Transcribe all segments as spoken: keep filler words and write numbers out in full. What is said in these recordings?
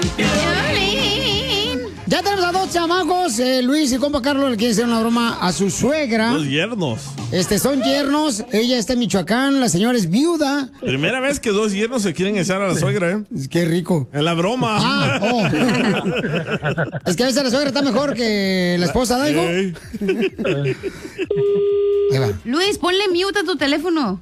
Ya tenemos a dos chamacos. Eh, Luis y compa Carlos le quieren hacer una broma a su suegra. Los yernos. Este, son yernos. Ella está en Michoacán. La señora es viuda. Primera vez que dos yernos se quieren echar a la suegra, ¿eh? Qué rico. En la broma. Ah, oh. Es que a veces la suegra está mejor que la esposa, ¿no, hijo? Hey. Ahí va. Luis, ponle mute a tu teléfono.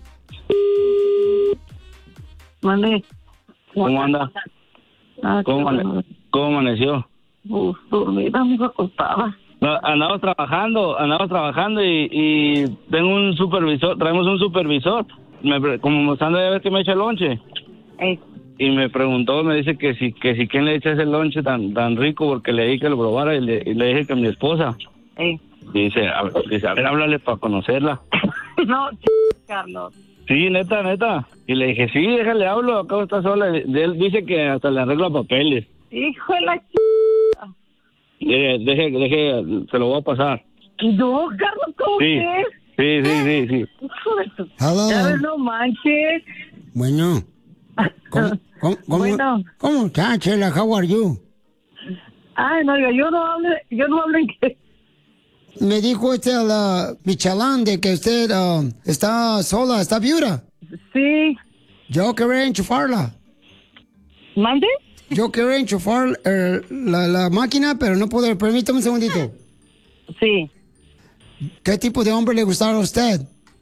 Mande. ¿Cómo anda? Ah, ¿Cómo, amane- ¿Cómo amaneció? Uf, dormida, muy acostada. No, andamos trabajando, andamos trabajando y, y tengo un supervisor, traemos un supervisor. Me, pre- como estando a ver que me echa el lonche. Eh, Y me preguntó, me dice que si, que si quién le echa ese lonche tan, tan rico porque le dije que lo probara y le, y le dije que mi esposa. eh. Y dice, a, dice, a ver, háblale para conocerla. No, ch- Carlos. Sí, neta, neta. Y le dije, sí, déjale, hablo, acabo está sola. Y él dice que hasta le arregla papeles. Hijo de la ch... Deje, deje, deje, se lo voy a pasar. No, Carlos, ¿cómo Sí, que? sí, sí, sí, sí. Hijo de tu... Hello. Ya ves, no manches. Bueno. ¿Cómo, cómo, cómo, Bueno. ¿Cómo está, Chela? How are you? Ay, no, oiga, yo no hablo, yo no hablo en qué. Me dijo este la Michalán de que usted ah, está sola, está viuda. Sí. Yo quería enchufarla. ¿Mande? Yo quería enchufar eh, la, la máquina, pero no puedo. Permítame un segundito. Sí. ¿Qué tipo de hombre le gustaba a usted?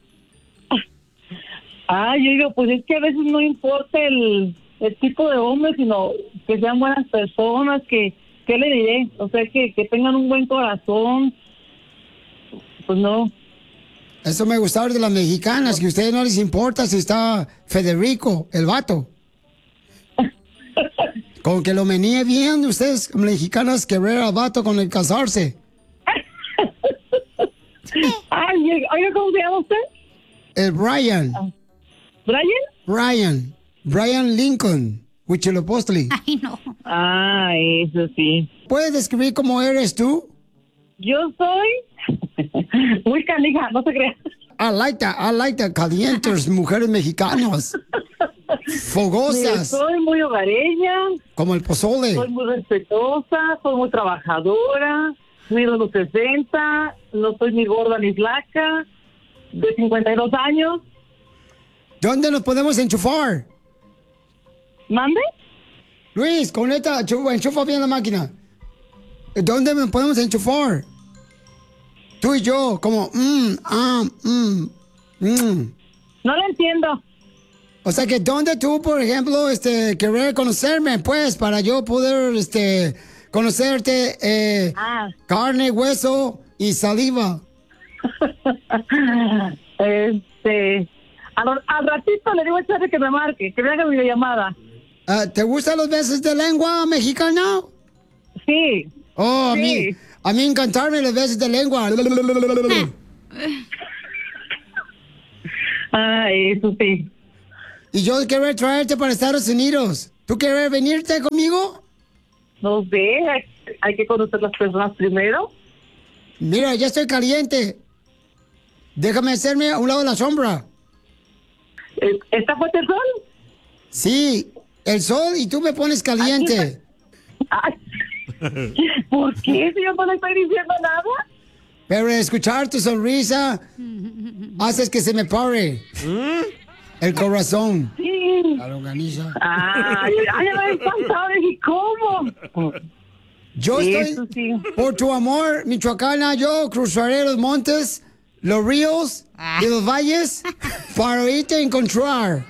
Ay, yo digo, pues es que a veces no importa el, el tipo de hombre, sino que sean buenas personas, que, ¿qué le diré? O sea, que, que tengan un buen corazón. Pues no. Eso me gustaba de las mexicanas, que a ustedes no les importa si está Federico, el vato. Con que lo menee bien, ustedes mexicanas querer al vato con el casarse. Ay, oiga, ¿cómo se llama usted? El Brian. ¿Brian? Brian. Brian Lincoln. Huitzilopochtli. Ay, no. Ah, eso sí. ¿Puedes describir cómo eres tú? Yo soy muy canija, no se crea. I like that, I like that. Calientes, mujeres mexicanas. Fogosas. Soy muy hogareña. Como el pozole. Soy muy respetuosa, soy muy trabajadora. Mido los sesenta, no soy ni gorda ni flaca. De cincuenta y dos años. ¿Dónde nos podemos enchufar? ¿Mande? Luis, conecta, enchufa, enchufa bien la máquina. ¿Dónde nos podemos enchufar? Tú y yo, como, mmm, ah, mmm, mmm. No lo entiendo. O sea que, ¿dónde tú, por ejemplo, este, querer conocerme, pues, para yo poder, este, conocerte, eh, Ah. carne, hueso y saliva? este, a lo- al ratito le digo a Charlie que me marque, que me haga videollamada. Ah, ¿te gustan los besos de lengua mexicana? Sí. Oh, a Sí. mí, a mí encantarme los besos de lengua. Ah, eso sí. Y yo quiero traerte para Estados Unidos. ¿Tú quieres venirte conmigo? No sé, hay, hay que conocer las personas primero. Mira, ya estoy caliente. Déjame hacerme a un lado de la sombra. Eh, ¿Está fuerte el sol? Sí, el sol y tú me pones caliente. Ay, ¿por qué si yo no le estoy diciendo nada? Pero escuchar tu sonrisa haces que se me pare el corazón. Sí. La longaniza. Ay, ay, me he espantado. Dije, ¿cómo? Yo Eso estoy, sí. por tu amor, Michoacana, yo cruzaré los montes, los ríos y los valles para irte a encontrar.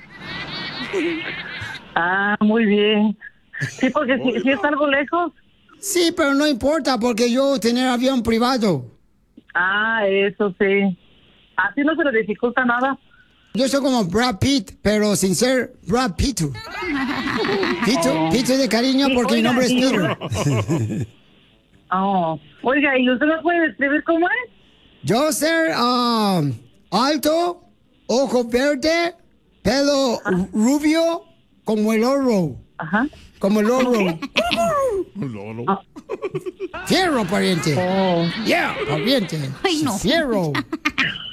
Ah, muy bien. Sí, porque si, si es algo lejos. Sí, pero no importa porque yo tener avión privado. Ah, eso sí. Así no se le dificulta nada. Yo soy como Brad Pitt, pero sin ser Brad Pitt. Pito, Pito de cariño Sí, porque mi oiga, nombre es y- Peter. Oh. Oiga, ¿y usted me puede describir cómo es? Yo ser ah, alto, ojo verde, pelo ru- rubio, como el oro. Ajá. Como el oro. Lolo. Fierro, pariente. Oh. Yeah, pariente. Ay, no. Fierro.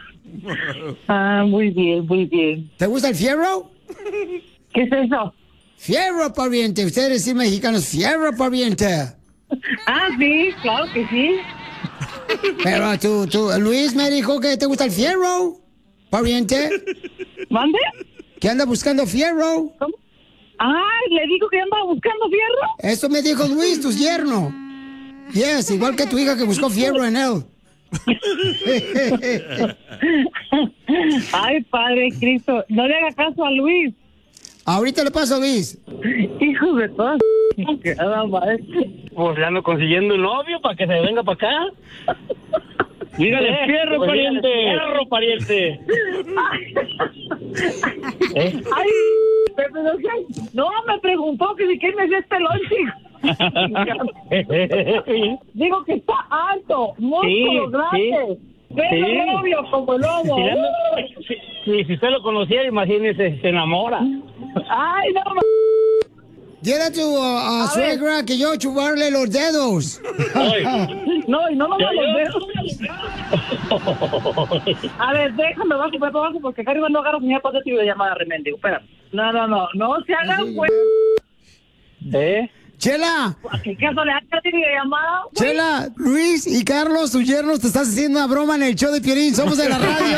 Ah, muy bien, muy bien. ¿Te gusta el fierro? ¿Qué es eso? Fierro, pariente. Ustedes decir mexicanos, fierro, pariente. Ah, sí, claro que sí. Pero tú, tú, Luis me dijo que te gusta el fierro, pariente. ¿Mande? ¿Que anda buscando fierro? ¿Cómo? Ay, le digo que andaba buscando fierro. Eso me dijo Luis, tu yerno. Yes, igual que tu hija que buscó fierro en él. Ay, Padre Cristo, no le haga caso a Luis. Ahorita le paso a Luis. Hijo de todas. Que nada más. Pues le ando consiguiendo un novio para que se venga para acá. Dígale, fierro, Pues pariente. dígale, Fierro, pariente. ¿Eh? Ay, pero no, no, me preguntó que si quién me hacía este lonche. Digo que está alto, músculo Sí, grande. sí. Pelo Sí. rubio como el lobo. Si, le ando- si, si- si usted lo conociera, imagínese, se enamora. Ay, no, ma- Dile a tu uh, a A suegra que yo chuparle los dedos. no, y no lo Ya, vamos a ya. ver. A ver, déjame bajo, bajo, bajo, porque acá arriba no agarro señal para de llamada, remendigo. Espera. No, no, no, no se hagan, güey. ¿Eh? Chela, ¿Qué caso le hace llamada? Chela, Luis y Carlos, tus yernos, te estás haciendo una broma en el show de Piolín. Somos de la radio.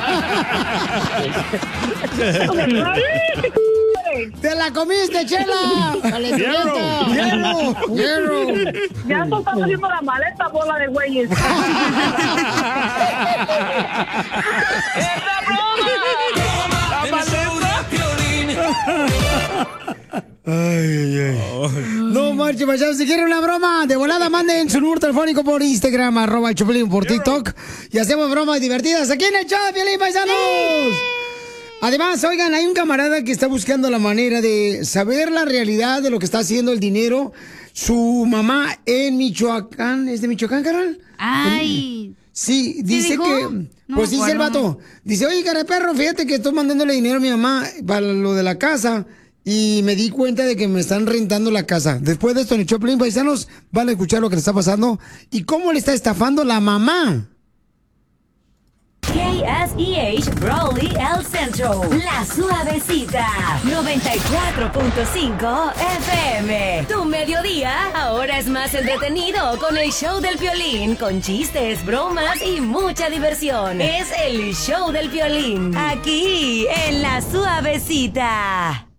¡Te la comiste, Chela! ¡Calenturienta! ¡Hierro! ¡Hierro! Ya tú estás haciendo la maleta, bola de güeyes. Ay, ay, ay. No marche, paisanos. Si quieren una broma, de volada manden su número telefónico por Instagram, arroba el Chapulín, por TikTok. Y hacemos bromas divertidas aquí en el show de Piolín, paisanos. Además, oigan, hay un camarada que está buscando la manera de saber la realidad de lo que está haciendo el dinero su mamá en Michoacán. ¿Es de Michoacán, carnal? Ay. Sí, dice dijo? que... No Pues me dice el acuerdo. vato. Dice, oye, cara de perro, fíjate que estoy mandándole dinero a mi mamá para lo de la casa. Y me di cuenta de que me están rentando la casa. Después de esto, en el Choplin, paisanos, van a escuchar lo que le está pasando y cómo le está estafando la mamá. K S E H Brawley El Centro, La Suavecita, noventa y cuatro punto cinco F M. Tu mediodía ahora es más entretenido con el show del Piolín, con chistes, bromas y mucha diversión. Es el show del Piolín, aquí en La Suavecita.